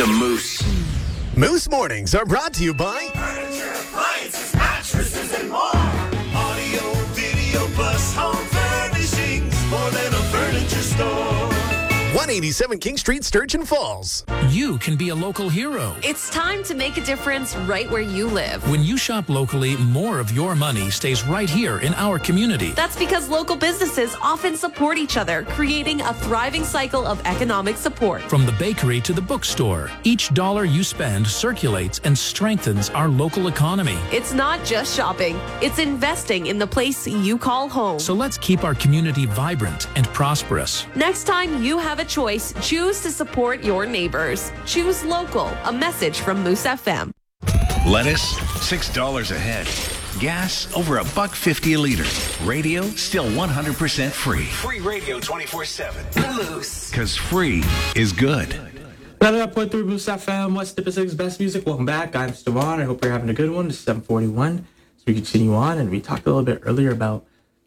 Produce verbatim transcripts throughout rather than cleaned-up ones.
The Moose. Moose Mornings are brought to you by Furniture, appliances, mattresses, and more. Audio, video, plus home furnishings. More than a furniture store. one eighty-seven King Street, Sturgeon Falls. You can be a local hero. It's time to make a difference right where you live. When you shop locally, more of your money stays right here in our community. That's because local businesses often support each other, creating a thriving cycle of economic support. From the bakery to the bookstore, each dollar you spend circulates and strengthens our local economy. It's not just shopping, it's investing in the place you call home. So let's keep our community vibrant and prosperous. Next time you have a choice, choose to support your neighbors. Choose local. A message from Moose F M. Lettuce, six dollars a head. Gas, over a buck fifty a liter. Radio, still one hundred percent free. Free radio twenty-four seven. Moose. Because free is good. ninety-nine point three Moose F M, West the Pacific's best music. Welcome back. I'm Stevan. I hope you're having a good one. It's seven forty-one. So we continue on, and we talked a little bit earlier about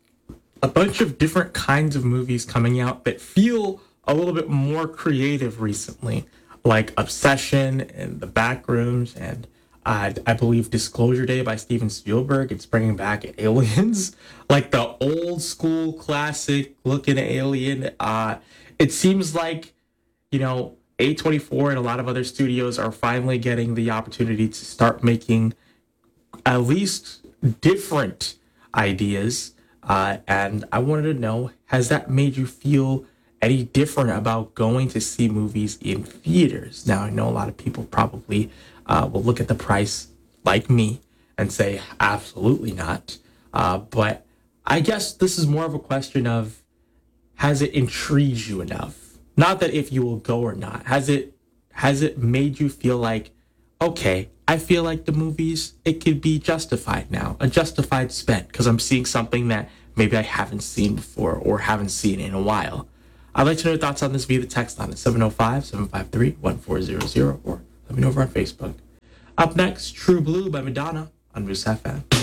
a bunch of different kinds of movies coming out that feel a little bit more creative recently, like Obsession and The Backrooms, and uh, I believe Disclosure Day by Steven Spielberg. It's bringing back aliens, like the old school classic looking alien. Uh, it seems like, you know, A twenty-four and a lot of other studios are finally getting the opportunity to start making at least different ideas. Uh, and I wanted to know, has that made you feel any different about going to see movies in theaters? Now, I know a lot of people probably uh, will look at the price like me and say, absolutely not. Uh, but I guess this is more of a question of, has it intrigued you enough? Not that if you will go or not. Has it has it made you feel like, okay, I feel like the movies, it could be justified now, a justified spend, because I'm seeing something that maybe I haven't seen before or haven't seen in a while. I'd like to know your thoughts on this via the text line at seven oh five, seven five three, one four zero zero, or let me know over on Facebook. Up next, True Blue by Madonna on Moose F M.